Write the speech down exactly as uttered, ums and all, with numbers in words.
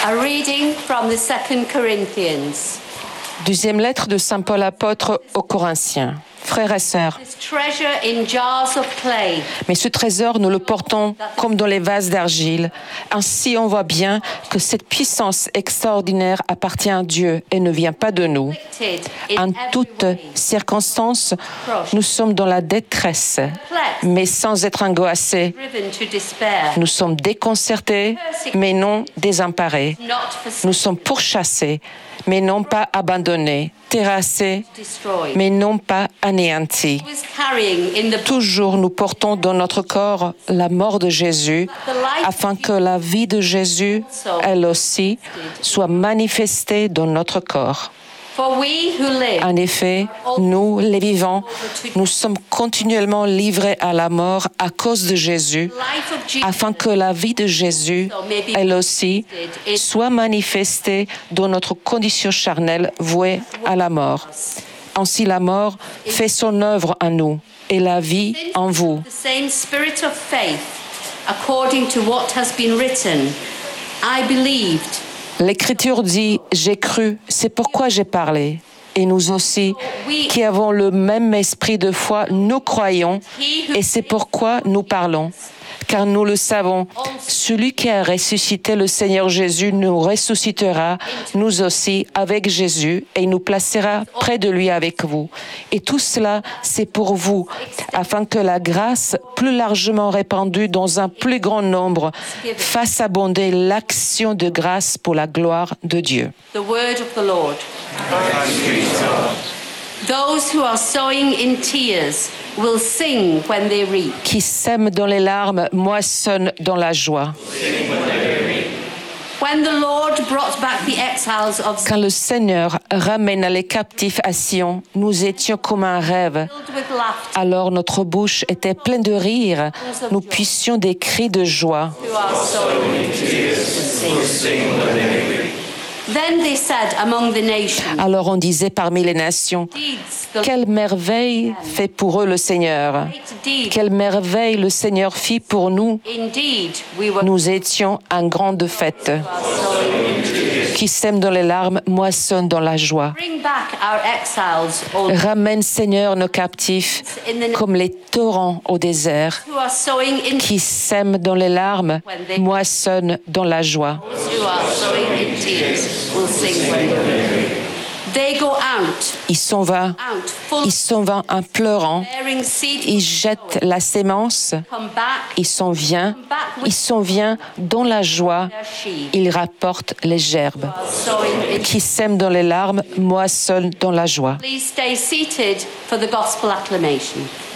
A reading from the Second Corinthians. Deuxième lettre de Saint Paul apôtre aux Corinthiens. Frères et sœurs, This treasure in jars of clay. mais ce trésor, nous le portons comme dans les vases d'argile. Ainsi, on voit bien que cette puissance extraordinaire appartient à Dieu et ne vient pas de nous. En toutes circonstances, nous sommes dans la détresse, mais sans être angoissés. Driven to despair. Nous sommes déconcertés, mais non désemparés. Not forsaken. Nous sommes pourchassés, mais non pas abandonnés. Terrassés, Destroyed. mais non pas anéantis. Was carrying in the Toujours nous portons dans notre corps la mort de Jésus, afin que la vie de Jésus, elle aussi, soit manifestée dans notre corps. For we who live En effet, nous, les vivants, nous sommes continuellement livrés à la mort à cause de Jésus, life of Jesus afin que la vie de Jésus, elle aussi, soit manifestée dans notre condition charnelle vouée à la mort. Ainsi, la mort fait son œuvre en nous et la vie en vous. the same spirit of faith, according to what has been written. I believed. L'Écriture dit « J'ai cru, c'est pourquoi j'ai parlé ». Et nous aussi, qui avons le même esprit de foi, nous croyons et c'est pourquoi nous parlons. Car nous le savons, celui qui a ressuscité le Seigneur Jésus nous ressuscitera, nous aussi, avec Jésus, et il nous placera près de lui avec vous. Et tout cela, c'est pour vous, afin que la grâce, plus largement répandue dans un plus grand nombre, fasse abonder l'action de grâce pour la gloire de Dieu. The word of the Lord. Those who are sowing in tears will sing when they reap. Qui sème dans les larmes, moissonne dans la joie. When the Lord brought back the exiles of Quand le Seigneur ramène les captifs à Sion, nous étions comme un rêve. filled with laughter Alors notre bouche était pleine de rire, nous puissions des cris de joie. who are sowing in tears will sing. Then they said among the nations, Alors on disait parmi les nations, deeds the quelle merveille fait pour eux le Seigneur. great deed. Quelle merveille le Seigneur fit pour nous. Indeed, we were Nous étions en grande fête. are sowing in tears. Qui sème dans les larmes, moissonne dans la joie. Bring back our exiles, O Ramène, Seigneur, nos captifs comme les torrents au désert. who are sowing in Qui sème dans les larmes, moissonne dans la joie. Those who are sowing in tears will sing when they reap. They go out, Ils s'en vont, out, full ils s'en vont en pleurant. bearing seed, Ils jettent la sémence. come back, Ils s'en viennent, ils s'en viennent dans la joie. their sheep. Ils rapportent les gerbes. Are sowing in. Qui sème dans les larmes, moissonne dans la joie. Please stay seated for the gospel acclamation.